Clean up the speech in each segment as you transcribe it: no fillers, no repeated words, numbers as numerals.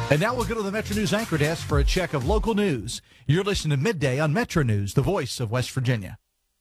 And now we'll go to the Metro News Anchor Desk for a check of local news. You're listening to Midday on Metro News, the voice of West Virginia.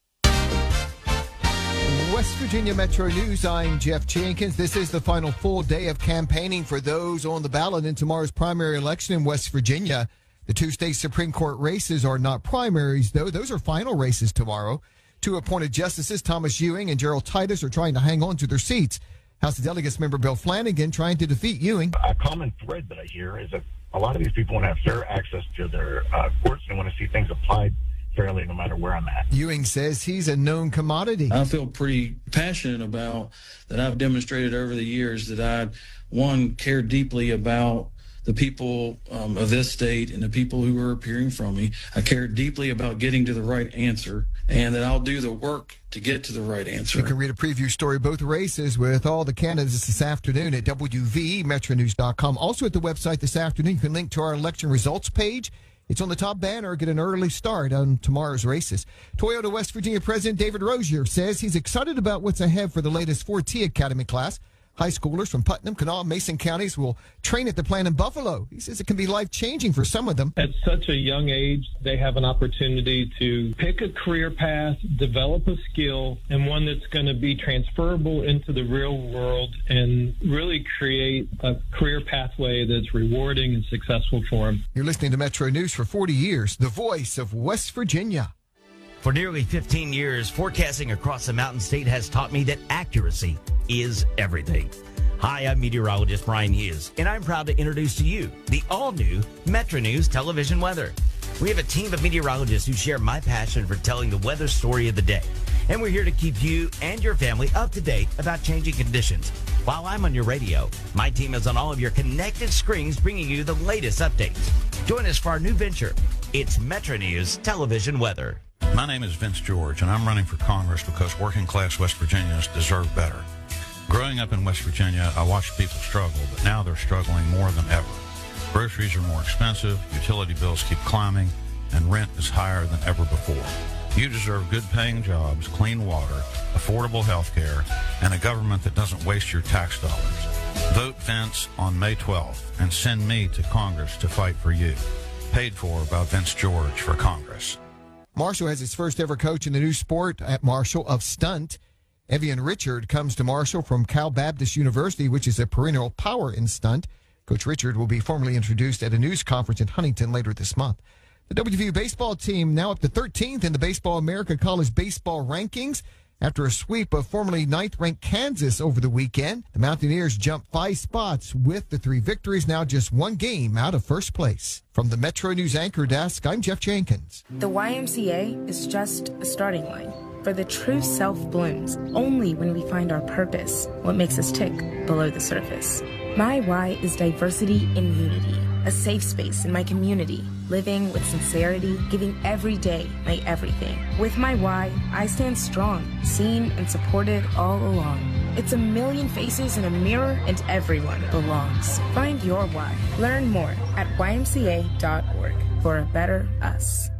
West Virginia Metro News, I'm Jeff Jenkins. This is the final full day of campaigning for those on the ballot in tomorrow's primary election in West Virginia. The two state Supreme Court races are not primaries, though. Those are final races tomorrow. Two appointed justices, Thomas Ewing and Gerald Titus, are trying to hang on to their seats. House of Delegates member Bill Flanagan trying to defeat Ewing. A common thread that I hear is that a lot of these people want to have fair access to their courts and want to see things applied fairly no matter where I'm at. Ewing says he's a known commodity. I feel pretty passionate about that. I've demonstrated over the years that I, one, care deeply about the people of this state and the people who are appearing from me. I care deeply about getting to the right answer, and that I'll do the work to get to the right answer. You can read a preview story, both races, with all the candidates this afternoon at WVMetroNews.com. Also at the website this afternoon, you can link to our election results page. It's on the top banner. Get an early start on tomorrow's races. Toyota West Virginia President David Rozier says he's excited about what's ahead for the latest 4T Academy class. High schoolers from Putnam, Kanawha, Mason counties will train at the plant in Buffalo. He says it can be life-changing for some of them. At such a young age, they have an opportunity to pick a career path, develop a skill, and one that's going to be transferable into the real world and really create a career pathway that's rewarding and successful for them. You're listening to Metro News for 40 years, the voice of West Virginia. For nearly 15 years, forecasting across the Mountain State has taught me that accuracy is everything. Hi, I'm meteorologist Brian Hughes, and I'm proud to introduce to you the all-new Metro News television weather. We have a team of meteorologists who share my passion for telling the weather story of the day, and we're here to keep you and your family up to date about changing conditions. While I'm on your radio, my team is on all of your connected screens bringing you the latest updates. Join us for our new venture. It's Metro News television weather. My name is Vince George, and I'm running for Congress because working-class West Virginians deserve better. Growing up in West Virginia, I watched people struggle, but now they're struggling more than ever. Groceries are more expensive, utility bills keep climbing, and rent is higher than ever before. You deserve good-paying jobs, clean water, affordable health care, and a government that doesn't waste your tax dollars. Vote Vince on May 12th and send me to Congress to fight for you. Paid for by Vince George for Congress. Marshall has his first ever coach in the new sport at Marshall of stunt. Evian Richard comes to Marshall from Cal Baptist University, which is a perennial power in stunt. Coach Richard will be formally introduced at a news conference in Huntington later this month. The WVU baseball team now up to 13th in the Baseball America College Baseball rankings. After a sweep of formerly 9th-ranked Kansas over the weekend, the Mountaineers jumped 5 spots with the 3 victories, now just 1 game out of first place. From the Metro News Anchor Desk, I'm Jeff Jenkins. The YMCA is just a starting line. For the true self blooms only when we find our purpose, what makes us tick below the surface. My why is diversity in unity, a safe space in my community, living with sincerity, giving every day my everything. With my why, I stand strong, seen and supported all along. It's a million faces in a mirror and everyone belongs. Find your why. Learn more at ymca.org for a better us.